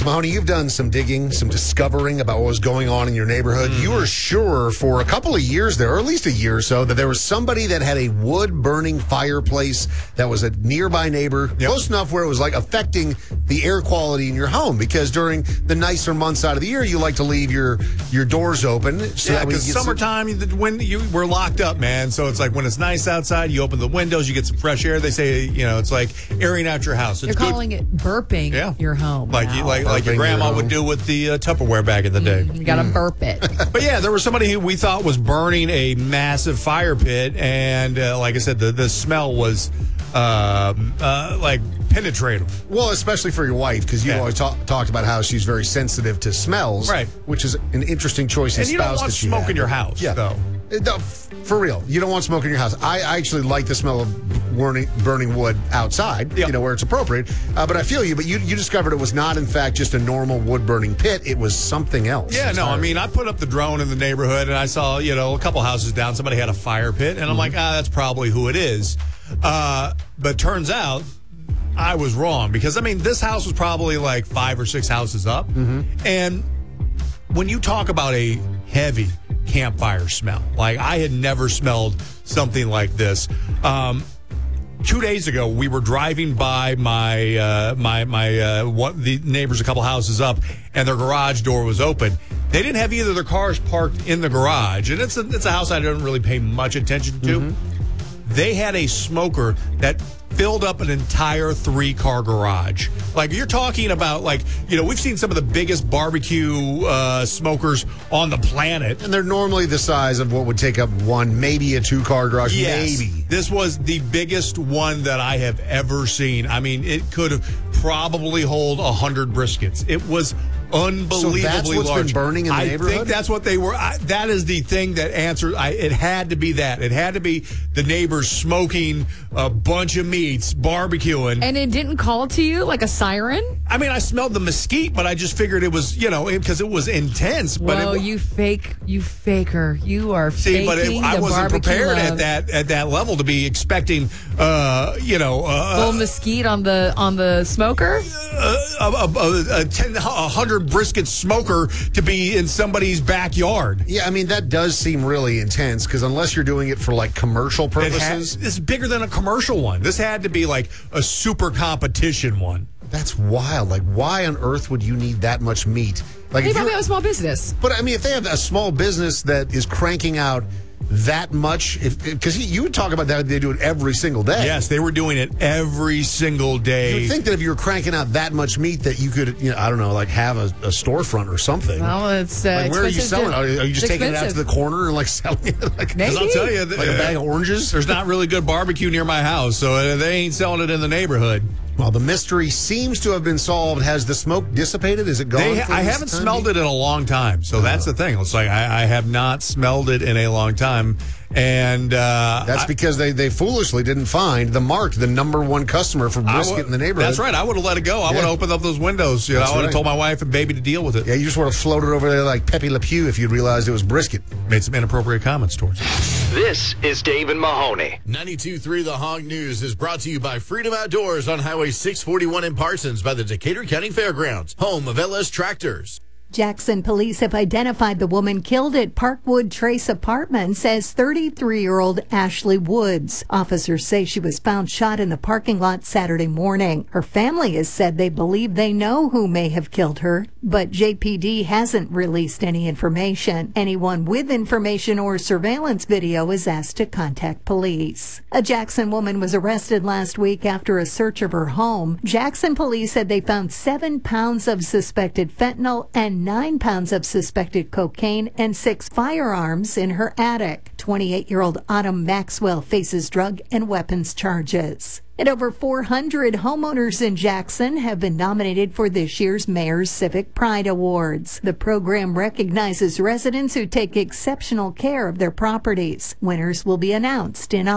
Mahoney, you've done some digging, some discovering about what was going on in your neighborhood. You were sure for a couple of years there, or at least a year or so, that there was somebody that had a wood-burning fireplace that was a nearby neighbor, close enough where it was like affecting the air quality in your home. Because during the nicer months out of the year, you like to leave your doors open. So because summertime, when we're locked up, man. So it's like when it's nice outside, you open the windows, you get some fresh air. They say, it's like airing out your house. It's You're calling it burping your home. Like your grandma would do with the Tupperware back in the day. You got to burp it. But yeah, there was somebody who we thought was burning a massive fire pit, and like I said, the smell was like penetrative. Well, especially for your wife, because you always talked about how she's very sensitive to smells, right? Which is an interesting choice. And you don't want smoke in your house, though. No, for real, you don't want smoke in your house. I actually like the smell of burning wood outside, where it's appropriate. But I feel you. But you discovered it was not, in fact, just a normal wood-burning pit. It was something else. Yeah, no, I mean, I put up the drone in the neighborhood, and I saw, a couple houses down, somebody had a fire pit, and I'm like, that's probably who it is. But turns out I was wrong, because, I mean, this house was probably like 5 or 6 houses up. And when you talk about a heavy campfire smell, like I had never smelled something like this. 2 days ago, we were driving by the neighbors a couple houses up, and their garage door was open. They didn't have either of their cars parked in the garage, and it's a house I don't really pay much attention to. They had a smoker that filled up an entire 3-car garage. Like, you're talking about, like, we've seen some of the biggest barbecue smokers on the planet. And they're normally the size of what would take up one, maybe a 2-car garage, yes. maybe. This was the biggest one that I have ever seen. I mean, it could have probably hold 100 briskets. It was unbelievably large. So that's what's been burning in the neighborhood? I think that's what they were. That is the thing that answered. It had to be that. It had to be the neighbors smoking a bunch of meats, barbecuing. And it didn't call to you like a siren? I mean, I smelled the mesquite, but I just figured it was, because it was intense. But you faker. You are faking. See, but I wasn't prepared at that level to be expecting, full mesquite on the smoker? A 100 brisket smoker to be in somebody's backyard. Yeah, I mean, that does seem really intense, because unless you're doing it for, like, commercial purposes. It's bigger than a commercial one. This had to be, like, a super competition one. That's wild. Like, why on earth would you need that much meat? Like, they probably have a small business. But, I mean, if they have a small business that is cranking out that much, because you would talk about that, they do it every single day. Yes, they were doing it every single day. You would think that if you were cranking out that much meat, that you could, I don't know, like have a storefront or something. Well, it's like, where are you selling? Are you just taking it out to the corner and like selling it? Maybe. I'll tell you, like a bag of oranges. There's not really good barbecue near my house, so they ain't selling it in the neighborhood. Well, the mystery seems to have been solved. Has the smoke dissipated? Is it gone? I haven't smelled it in a long time, so that's the thing. It's like I have not smelled it in a long time, and that's because they foolishly didn't find the number one customer for brisket in the neighborhood. That's right. I would have let it go. I would have opened up those windows. I would have told my wife and baby to deal with it. Yeah, you just would have floated over there like Pepe Le Pew if you'd realized it was brisket. Made some inappropriate comments towards it. This is Dave and Mahoney. 92.3 The Hog News is brought to you by Freedom Outdoors on Highway 641 in Parsons by the Decatur County Fairgrounds, home of LS Tractors. Jackson police have identified the woman killed at Parkwood Trace Apartments as 33-year-old Ashley Woods. Officers say she was found shot in the parking lot Saturday morning. Her family has said they believe they know who may have killed her, but JPD hasn't released any information. Anyone with information or surveillance video is asked to contact police. A Jackson woman was arrested last week after a search of her home. Jackson police said they found 7 pounds of suspected fentanyl and 9 pounds of suspected cocaine and 6 firearms in her attic. 28-year-old Autumn Maxwell faces drug and weapons charges. And over 400 homeowners in Jackson have been nominated for this year's Mayor's Civic Pride Awards. The program recognizes residents who take exceptional care of their properties. Winners will be announced in